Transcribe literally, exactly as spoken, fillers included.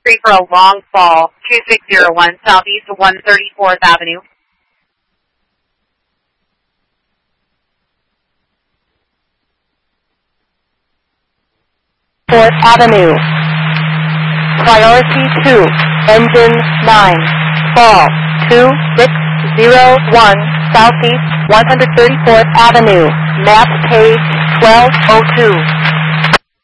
Free for a long fall, two six zero one Southeast one thirty-fourth Avenue. fourth Avenue. Priority two, engine nine, fall, two six zero one Southeast one thirty-fourth Avenue, map page twelve oh two.